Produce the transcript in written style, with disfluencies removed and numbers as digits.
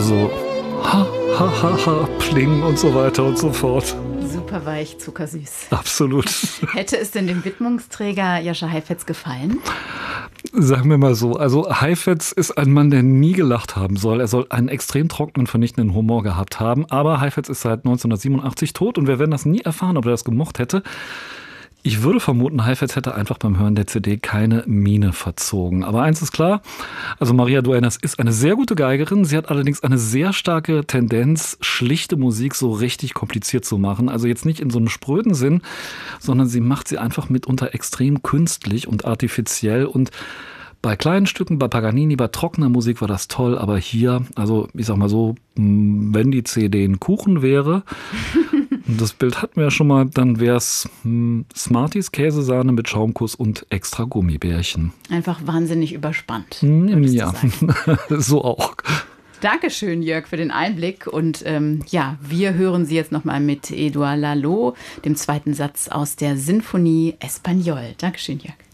So, ha, ha, ha, ha, pling und so weiter und so fort. Super weich, zuckersüß. Absolut. Hätte es denn dem Widmungsträger Jascha Heifetz gefallen? Sagen wir mal so, also Heifetz ist ein Mann, der nie gelacht haben soll. Er soll einen extrem trockenen, vernichtenden Humor gehabt haben. Aber Heifetz ist seit 1987 tot und wir werden das nie erfahren, ob er das gemocht hätte. Ich würde vermuten, Heifetz hätte einfach beim Hören der CD keine Miene verzogen. Aber eins ist klar, also Maria Dueñas ist eine sehr gute Geigerin. Sie hat allerdings eine sehr starke Tendenz, schlichte Musik so richtig kompliziert zu machen. Also jetzt nicht in so einem spröden Sinn, sondern sie macht sie einfach mitunter extrem künstlich und artifiziell. Und bei kleinen Stücken, bei Paganini, bei trockener Musik war das toll. Aber hier, also ich sag mal so, wenn die CD ein Kuchen wäre... Das Bild hatten wir ja schon mal, dann wäre es Smarties Käsesahne mit Schaumkuss und extra Gummibärchen. Einfach wahnsinnig überspannt. Ja, so auch. Dankeschön, Jörg, für den Einblick. Und wir hören Sie jetzt nochmal mit Edouard Lalo, dem zweiten Satz aus der Sinfonie Espagnol. Dankeschön, Jörg.